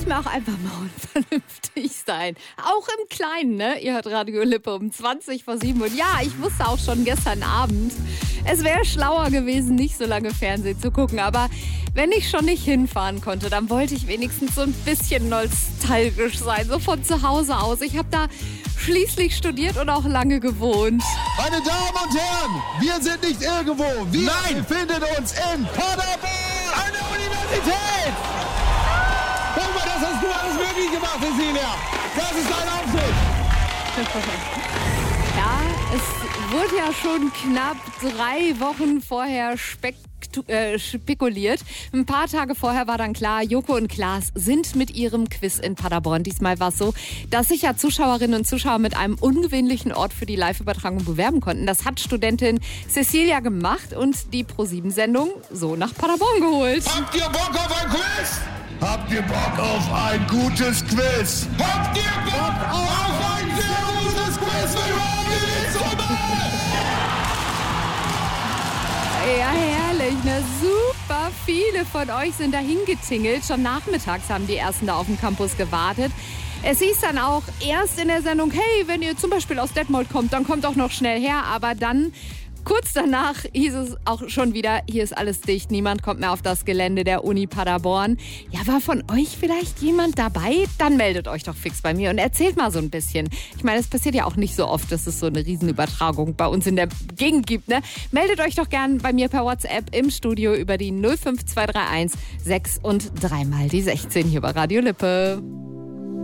manchmal auch einfach mal unvernünftig sein. Auch im Kleinen, ne? Ihr hört Radio Lippe um 20:07. Und ja, ich wusste auch schon gestern Abend, es wäre schlauer gewesen, nicht so lange Fernsehen zu gucken. Aber wenn ich schon nicht hinfahren konnte, dann wollte ich wenigstens so ein bisschen nostalgisch sein. So von zu Hause aus. Ich habe da schließlich studiert und auch lange gewohnt. Meine Damen und Herren, wir sind nicht irgendwo. Wir befinden uns in Paderborn an der Universität. Guck mal, das hast du alles möglich gemacht, Cecilia. Das ist dein Auftritt. Ja, es wurde ja schon knapp 3 Wochen vorher spekuliert. Ein paar Tage vorher war dann klar, Joko und Klaas sind mit ihrem Quiz in Paderborn. Diesmal war es so, dass sich ja Zuschauerinnen und Zuschauer mit einem ungewöhnlichen Ort für die Live-Übertragung bewerben konnten. Das hat Studentin Cecilia gemacht und die ProSieben-Sendung so nach Paderborn geholt. Habt ihr Bock auf ein Quiz? Habt ihr Bock auf ein gutes Quiz? Habt ihr Bock auf ein sehr gutes Quiz mit Robin Sommer? Ja, herrlich, ne? Super viele von euch sind dahin getingelt. Schon nachmittags haben die ersten da auf dem Campus gewartet. Es hieß dann auch erst in der Sendung, hey, wenn ihr zum Beispiel aus Detmold kommt, dann kommt auch noch schnell her. Aber dann, kurz danach, hieß es auch schon wieder, hier ist alles dicht, niemand kommt mehr auf das Gelände der Uni Paderborn. Ja, war von euch vielleicht jemand dabei? Dann meldet euch doch fix bei mir und erzählt mal so ein bisschen. Ich meine, es passiert ja auch nicht so oft, dass es so eine Riesenübertragung bei uns in der Gegend gibt, ne? Meldet euch doch gern bei mir per WhatsApp im Studio über die 05231 6 und 3 mal die 16 hier bei Radio Lippe.